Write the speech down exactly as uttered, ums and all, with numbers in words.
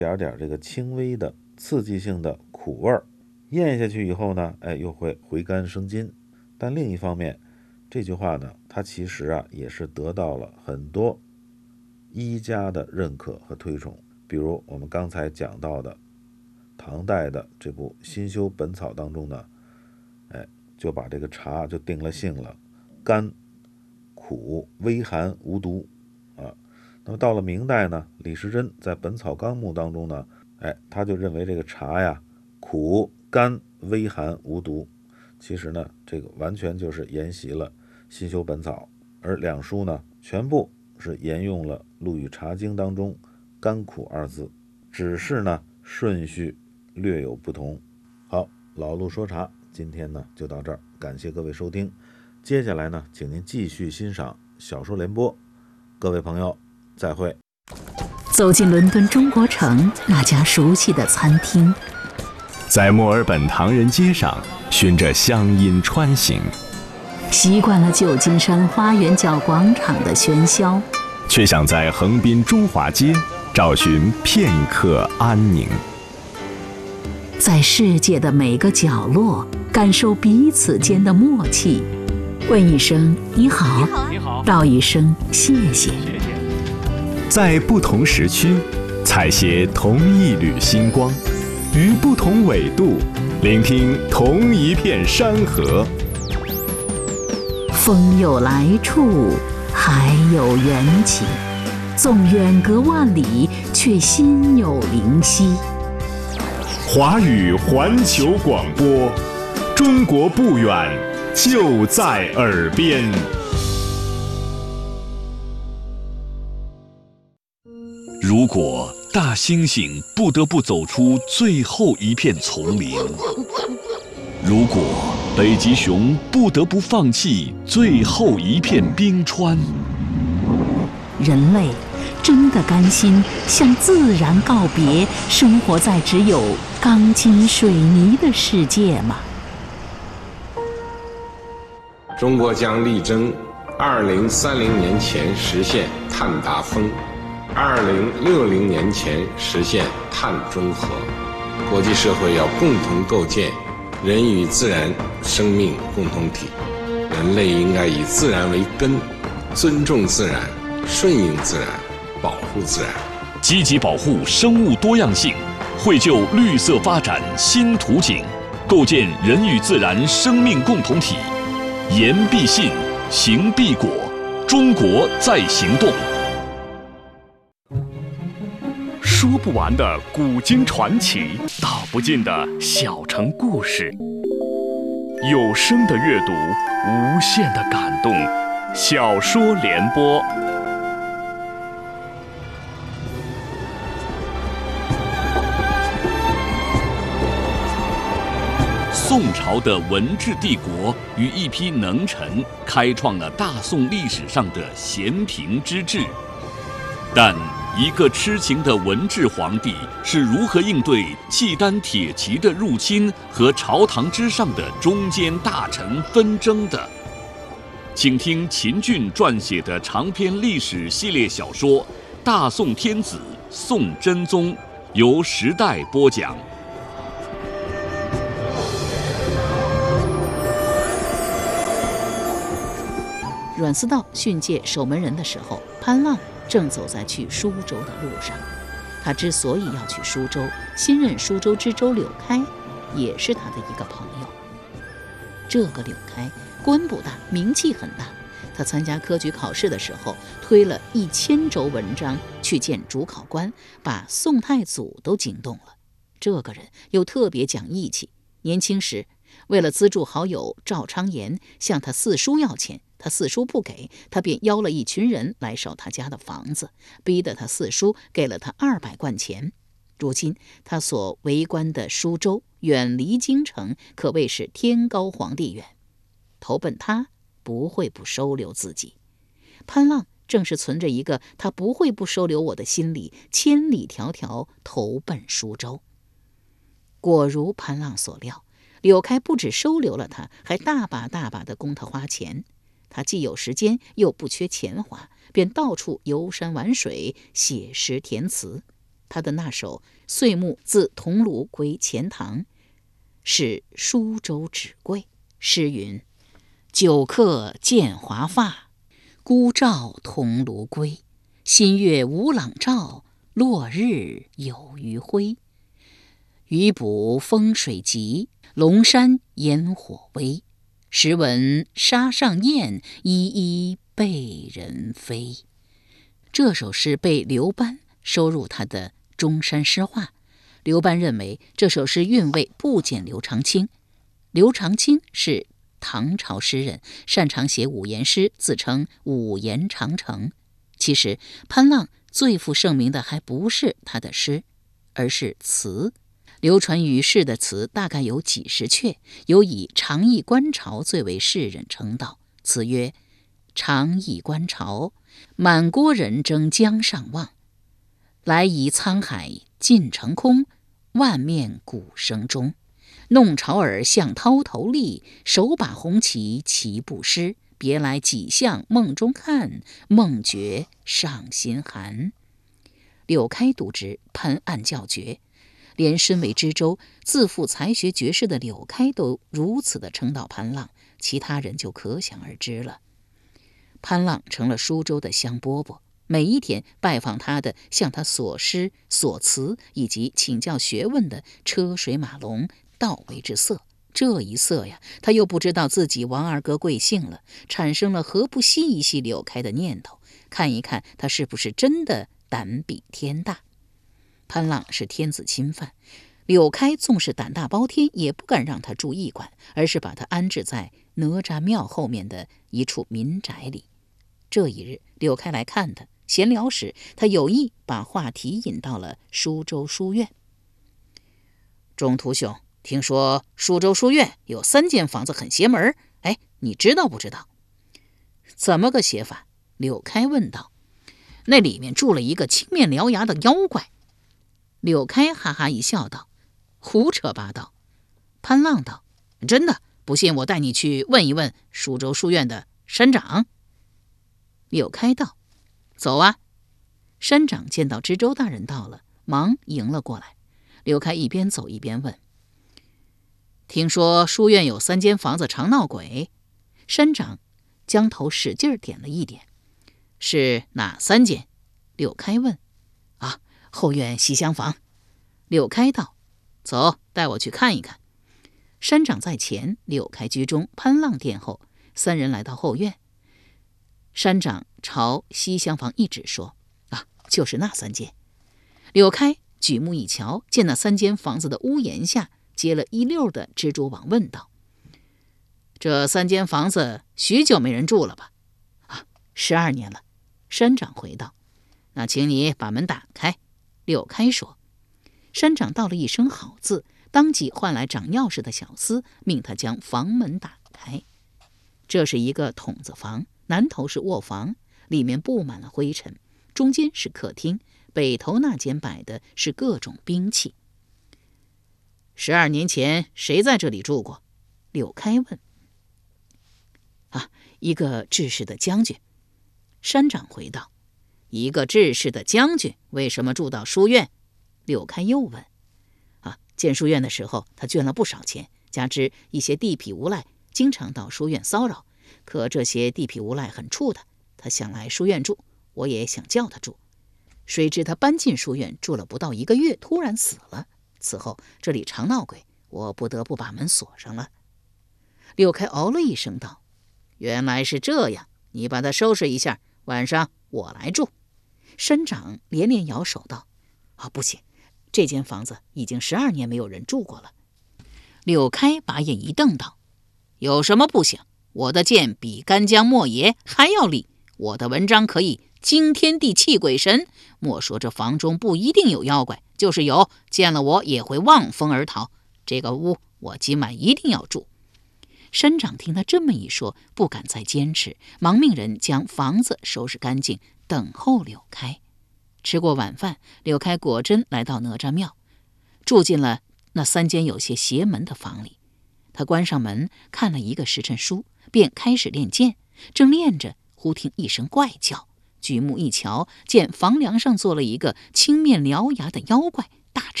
点点这个轻微的刺激性的苦味儿，咽下去以后呢，哎，又会回甘生津。但另一方面，这句话呢，它其实啊也是得到了很多医家的认可和推崇。比如我们刚才讲到的唐代的这部《新修本草》当中呢，哎，就把这个茶就定了性了，甘、苦、微寒、无毒啊。那么到了明代呢，李时珍在《本草纲目》当中呢，哎，他就认为这个茶呀，苦、甘、微寒、无毒。其实呢，这个完全就是沿袭了《新修本草》，而两书呢，全部是沿用了《陆羽茶经》当中甘苦二字，只是呢顺序略有不同。好，老陆说茶今天呢就到这儿，感谢各位收听。接下来呢，请您继续欣赏小说联播。各位朋友，再会。 走进伦敦中国城那家熟悉的餐厅， 在墨尔本唐人街上循着乡音穿行， 习惯了旧金山花园角广场的喧嚣， 却想在横滨中华街找寻片刻安宁。 在世界的每个角落感受彼此间的默契，问一声你好， 你好， 道一声谢谢。 在不同时区采撷同一缕星光，于不同纬度聆听同一片山河。 风有来处，海有缘起，纵远隔万里，却心有灵犀。 华语环球广播，中国不远，就在耳边。 如果大猩猩不得不走出最后一片丛林，如果北极熊不得不放弃最后一片冰川， 人类真的甘心向自然告别，生活在只有钢筋水泥的世界吗？ 中国将力争二零三零年前实现碳达峰，二零六零年前实现碳中和。国际社会要共同构建人与自然生命共同体，人类应该以自然为根，尊重自然，顺应自然，保护自然， 积极保护生物多样性，绘就绿色发展新图景，构建人与自然生命共同体。言必信，行必果，中国在行动。 说不完的古今传奇，道不尽的小城故事，有声的阅读，无限的感动。小说联播。 宋朝的文治帝国与一批能臣开创了大宋历史上的咸平之治，但一个痴情的文治皇帝是如何应对契丹铁骑的入侵和朝堂之上的中间大臣纷争的？请听秦俊撰写的长篇历史系列小说《大宋天子宋真宗》，由时代播讲。 阮思道训诫守门人的时候，潘浪正走在去舒州的路上。他之所以要去舒州，新任舒州知州柳开也是他的一个朋友。这个柳开官不大，名气很大。他参加科举考试的时候，推了一千轴文章去见主考官，把宋太祖都惊动了。这个人又特别讲义气，年轻时为了资助好友赵昌言向他四叔要钱，他四叔不给，他便邀了一群人来烧他家的房子，逼得他四叔给了他二百贯钱。如今他所为官的舒州远离京城，可谓是天高皇帝远，投奔他不会不收留自己。潘浪正是存着一个他不会不收留我的心理，千里迢迢投奔舒州。果如潘浪所料，柳开不止收留了他，还大把大把地供他花钱。他既有时间又不缺钱花，便到处游山玩水，写诗填词。 他的那首岁暮自桐庐归钱塘是舒州纸贵。诗云：久客见华发，孤照桐庐归。新月无朗照，落日有余晖。余捕风水急，龙山烟火微。时闻沙上燕，依依被人飞。这首诗被刘班收入他的《中山诗话》。刘班认为这首诗韵味不减刘长卿。刘长卿是唐朝诗人，擅长写五言诗，自称五言长城。其实潘浪最负盛名的还不是他的诗，而是词。流传于世的词大概有几十阙，有以长忆观潮最为世人称道。词曰：长忆观潮，满郭人争江上望。来移沧海尽成空，万面鼓声中。弄潮儿向涛头立，手把红旗齐不失。别来几向梦中看，梦觉上心寒。柳开读之，潘岸叫绝。连身为知州、自负才学绝世的柳开都如此的称道潘浪，其他人就可想而知了。潘浪成了舒州的香饽饽，每一天拜访他的、向他索诗索词以及请教学问的车水马龙，倒为之色。这一色呀，他又不知道自己王二哥贵姓了，产生了何不细一细柳开的念头，看一看他是不是真的胆比天大。潘浪是天子亲犯，柳开纵是胆大包天，也不敢让他住驿馆，而是把他安置在哪吒庙后面的一处民宅里。这一日，柳开来看他，闲聊时，他有意把话题引到了舒州书院。中途兄，听说舒州书院有三间房子很邪门，哎，你知道不知道？怎么个邪法？柳开问道。那里面住了一个青面獠牙的妖怪。柳开哈哈一笑道：胡扯八道。潘浪道：真的，不信我带你去问一问舒州书院的山长。柳开道：走啊。山长见到知州大人到了，忙迎了过来。柳开一边走一边问：听说书院有三间房子常闹鬼？山长将头使劲点了一点。是哪三间？柳开问。啊，后院西厢房。柳开道：走，带我去看一看。山长在前，柳开居中，潘浪殿后，三人来到后院。山长朝西厢房一指说：啊，就是那三间。柳开举目一瞧，见那三间房子的屋檐下结了一溜的蜘蛛网，问道：这三间房子许久没人住了吧？啊，十二年了。山长回道：那请你把门打开。柳开说。山长道了一声好字，当即唤来掌钥匙的小厮，命他将房门打开。这是一个筒子房，南头是卧房，里面布满了灰尘，中间是客厅，北头那间摆的是各种兵器。十二年前谁在这里住过？柳开问。啊，一个治世的将军。山长回道。一个治世的将军为什么住到书院？柳开又问。啊，建书院的时候他捐了不少钱，加之一些地痞无赖经常到书院骚扰，可这些地痞无赖很怵他，他想来书院住，我也想叫他住。谁知他搬进书院住了不到一个月，突然死了。此后这里常闹鬼，我不得不把门锁上了。柳开哦了一声道：原来是这样，你把它收拾一下，晚上我来住。山长连连摇手道：啊，不行，这间房子已经十二年没有人住过了。柳开把眼一瞪道：有什么不行？我的剑比干将莫邪还要利，我的文章可以惊天地泣鬼神。莫说这房中不一定有妖怪，就是有，见了我也会望风而逃。这个屋我今晚一定要住。山长听他这么一说，不敢再坚持，忙命人将房子收拾干净，等候柳开。吃过晚饭，柳开果真来到哪吒庙，住进了那三间有些邪门的房里。他关上门，看了一个时辰书，便开始练剑。正练着，忽听一声怪叫， 举目一瞧，见房梁上坐了一个青面獠牙的妖怪，大吃